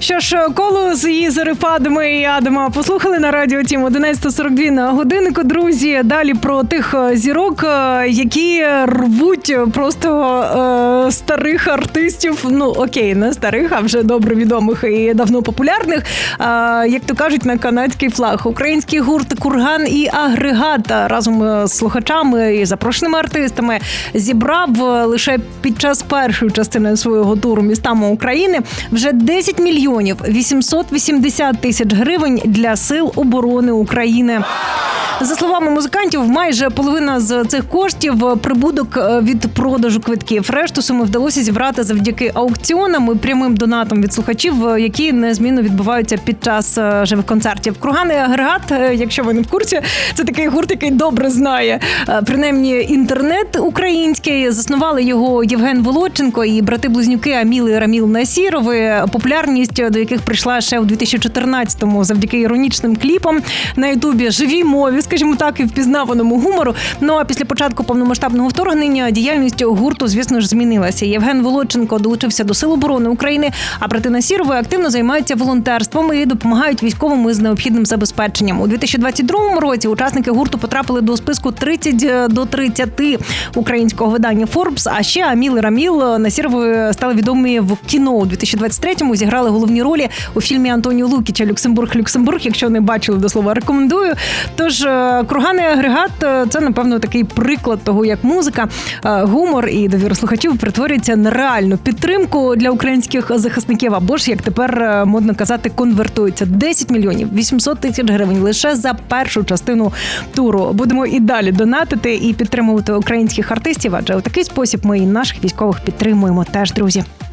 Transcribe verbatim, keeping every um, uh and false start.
Що ж, коло з її зарипадами і Адама послухали на радіо Тім. одинадцята сорок два на годиннику, друзі. Далі про тих зірок, які рвуть просто е, старих артистів. Ну, окей, не старих, а вже добре відомих і давно популярних. Е, як то кажуть, на канадський флаг. Український гурт «Курган» і «Агрегат» разом з слухачами і запрошеними артистами зібрав лише під час першої частини свого туру містами України вже десять мільйонів вісімсот вісімдесят тисяч гривень для Сил оборони України. За словами музикантів, майже половина з цих коштів – прибуток від продажу квитків. Решту суми вдалося зібрати завдяки аукціонам і прямим донатам від слухачів, які незмінно відбуваються під час живих концертів. «Курган» і «Агрегат», якщо ви не в курсі, це такий гурт, який добре знає, принаймні, інтернет український. Заснували його Євген Володченко і брати-близнюки Аміл і Раміл Насірови, популярність до яких прийшла ще у дві тисячі чотирнадцятому завдяки іронічним кліпам на ютубі, живій мові, скажімо так, і впізнаваному гумору. Ну а після початку повномасштабного вторгнення діяльність гурту, звісно ж, змінилася. Євген Володченко долучився до Сил оборони України, а брати Насірови активно займаються волонтерством і допомагають військовим із необхідним забезпеченням. У дві тисячі двадцять другому році учасники гурту потрапили до списку тридцять до тридцяти українського видання Forbes, а ще Аміл і Раміл Насірови стали відомі в кіно. У дві тисячі двадцять третьому зіграли головні ролі у фільмі Антоніо Лукіча «Люксембург, Люксембург». Якщо не бачили, до слова, рекомендую. Тож «Курган» і «Агрегат» – це, напевно, такий приклад того, як музика, гумор і довіра слухачів перетворюється на реальну підтримку для українських захисників, або ж, як тепер модно казати, конвертується. десять мільйонів вісімсот тисяч гривень лише за першу частину туру. Будемо і далі донатити і підтримувати українських артистів, адже у такий спосіб ми і наших військових підтримуємо теж, друзі.